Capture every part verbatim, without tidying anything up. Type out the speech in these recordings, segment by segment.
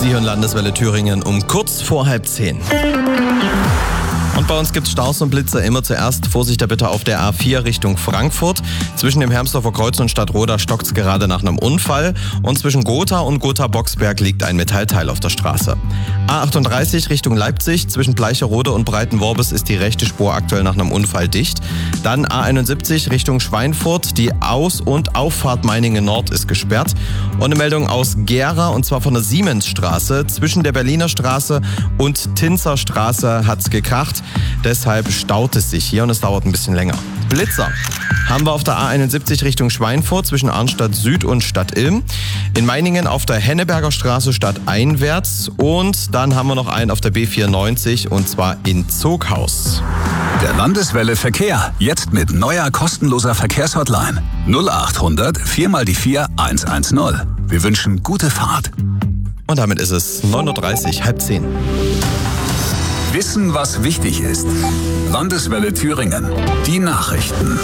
Sie hören Landeswelle Thüringen um kurz vor halb zehn. Und bei uns gibt es Staus und Blitzer immer zuerst. Vorsicht da bitte auf der A vier Richtung Frankfurt. Zwischen dem Hermsdorfer Kreuz und Stadtroda stockt es gerade nach einem Unfall. Und zwischen Gotha und Gotha-Boxberg liegt ein Metallteil auf der Straße. A achtunddreißig Richtung Leipzig. Zwischen Bleicherode und Breitenworbis ist die rechte Spur aktuell nach einem Unfall dicht. Dann A einundsiebzig Richtung Schweinfurt. Die Aus- und Auffahrt Meiningen Nord ist gesperrt. Und eine Meldung aus Gera, und zwar von der Siemensstraße. Zwischen der Berliner Straße und Tinzer Straße hat es gekracht. Deshalb staut es sich hier und es dauert ein bisschen länger. Blitzer haben wir auf der A einundsiebzig Richtung Schweinfurt zwischen Arnstadt Süd und Stadt Ilm. In Meiningen auf der Henneberger Straße stadteinwärts. Und dann haben wir noch einen auf der B vierundneunzig und zwar in Zoghaus. Der Landeswelle Verkehr. Jetzt mit neuer kostenloser Verkehrshotline. null achthundert vier mal die vier eins eins null. Wir wünschen gute Fahrt. Und damit ist es neun Uhr dreißig, halb zehn. Wissen, was wichtig ist. Landeswelle Thüringen. Die Nachrichten.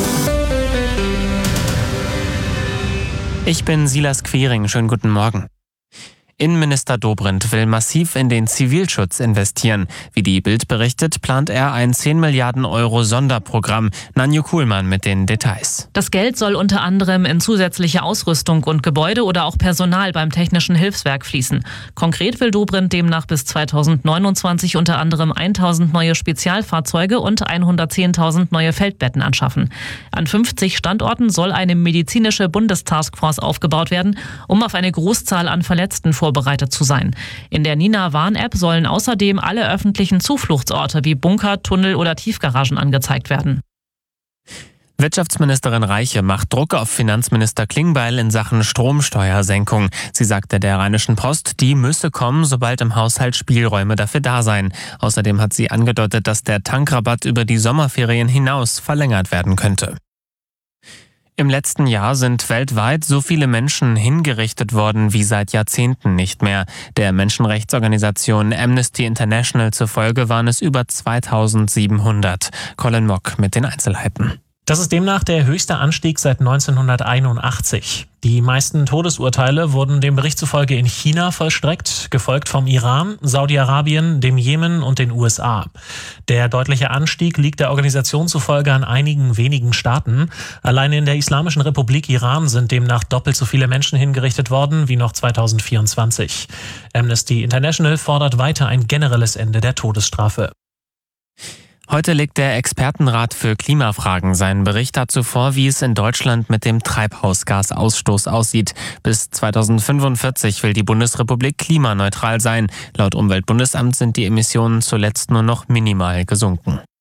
Ich bin Silas Quering. Schönen guten Morgen. Innenminister Dobrindt will massiv in den Zivilschutz investieren. Wie die Bild berichtet, plant er ein zehn Milliarden Euro Sonderprogramm. Nanju Kuhlmann mit den Details. Das Geld soll unter anderem in zusätzliche Ausrüstung und Gebäude oder auch Personal beim Technischen Hilfswerk fließen. Konkret will Dobrindt demnach bis zweitausendneunundzwanzig unter anderem tausend neue Spezialfahrzeuge und hundertzehntausend neue Feldbetten anschaffen. An fünfzig Standorten soll eine medizinische Bundestaskforce aufgebaut werden, um auf eine Großzahl an Verletzten vorbereitet zu sein. In der Nina-Warn-App sollen außerdem alle öffentlichen Zufluchtsorte wie Bunker, Tunnel oder Tiefgaragen angezeigt werden. Wirtschaftsministerin Reiche macht Druck auf Finanzminister Klingbeil in Sachen Stromsteuersenkung. Sie sagte der Rheinischen Post, die müsse kommen, sobald im Haushalt Spielräume dafür da seien. Außerdem hat sie angedeutet, dass der Tankrabatt über die Sommerferien hinaus verlängert werden könnte. Im letzten Jahr sind weltweit so viele Menschen hingerichtet worden wie seit Jahrzehnten nicht mehr. Der Menschenrechtsorganisation Amnesty International zufolge waren es über zweitausendsiebenhundert. Colin Mock mit den Einzelheiten. Das ist demnach der höchste Anstieg seit neunzehnhunderteinundachtzig. Die meisten Todesurteile wurden dem Bericht zufolge in China vollstreckt, gefolgt vom Iran, Saudi-Arabien, dem Jemen und den U S A. Der deutliche Anstieg liegt der Organisation zufolge an einigen wenigen Staaten. Alleine in der Islamischen Republik Iran sind demnach doppelt so viele Menschen hingerichtet worden wie noch zweitausendvierundzwanzig. Amnesty International fordert weiter ein generelles Ende der Todesstrafe. Heute legt der Expertenrat für Klimafragen seinen Bericht dazu vor, wie es in Deutschland mit dem Treibhausgasausstoß aussieht. Bis zweitausendfünfundvierzig will die Bundesrepublik klimaneutral sein. Laut Umweltbundesamt sind die Emissionen zuletzt nur noch minimal gesunken.